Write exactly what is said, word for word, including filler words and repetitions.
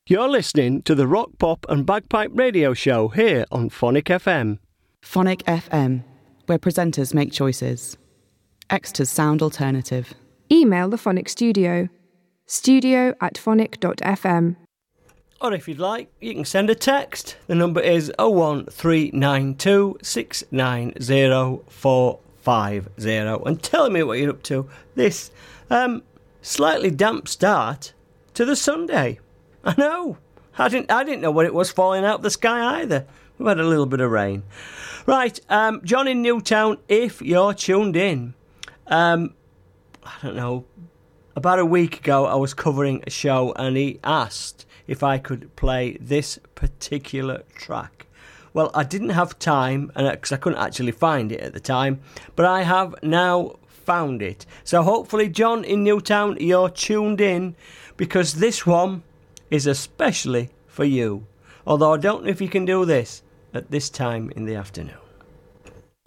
You're listening to the Rock, Pop and Bagpipe Radio Show here on Phonic F M. Phonic F M, where presenters make choices. Exeter's sound alternative. Email the Phonic Studio, studio at phonic dot f m. Or if you'd like, you can send a text. The number is oh one three nine two six nine oh four five oh and tell me what you're up to this um, slightly damp start to the Sunday. I know. I didn't I didn't know what it was falling out of the sky either. We've had a little bit of rain. Right, um, John in Newtown, if you're tuned in. Um, I don't know. About a week ago, I was covering a show and he asked if I could play this particular track. Well, I didn't have time because I couldn't actually find it at the time, but I have now found it. So hopefully, John in Newtown, you're tuned in because this one is especially for you. Although I don't know if you can do this at this time in the afternoon.